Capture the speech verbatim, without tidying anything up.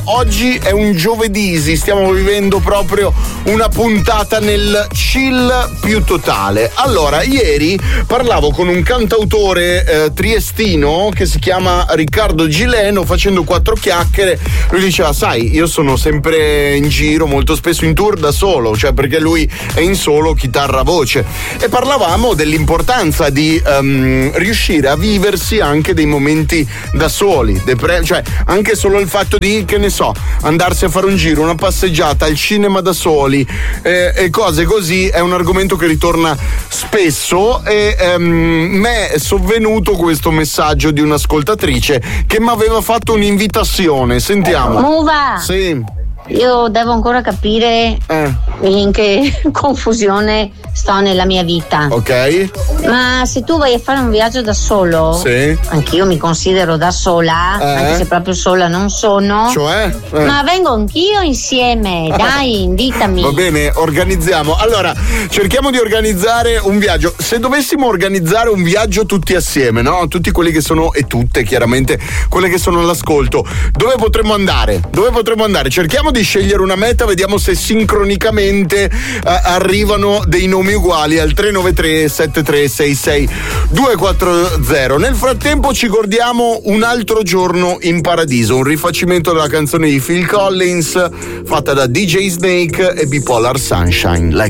oggi è un giovedì, stiamo vivendo proprio una puntata nel chill più totale. Allora, ieri parlavo con un cantautore eh, triestino che si chiama Riccardo Gileno, facendo quattro chiacchiere. Lui diceva: sai, io sono sempre in giro, molto spesso in tour da solo, cioè perché lui è in solo, chitarra, voce, e parlavamo dell'importanza di um, riuscire a viversi anche dei momenti da soli, depre- cioè anche solo il fatto di, che ne so, andarsi a fare un giro, una passeggiata, al cinema da soli eh, e cose così, è un argomento che ritorna spesso. E ehm, me è sovvenuto questo messaggio di un'ascoltatrice che mi aveva fatto un'invitazione. Sentiamo. Muva! Sì. Io devo ancora capire eh. in che confusione sto nella mia vita. Ok. Ma se tu vai a fare un viaggio da solo, sì, anch'io mi considero da sola, eh. anche se proprio sola non sono. Cioè? Eh. Ma vengo anch'io insieme, dai, invitami. Va bene, organizziamo. Allora, cerchiamo di organizzare un viaggio. Se dovessimo organizzare un viaggio tutti assieme, no? Tutti quelli che sono, e tutte chiaramente, quelle che sono all'ascolto, dove potremmo andare? Dove potremmo andare? Cerchiamo di scegliere una meta, vediamo se sincronicamente eh, arrivano dei nomi uguali al tre nove tre sette tre sei sei due quattro zero. Nel frattempo ci gordiamo Un altro giorno in paradiso, un rifacimento della canzone di Phil Collins fatta da D J Snake e Bipolar Sunshine.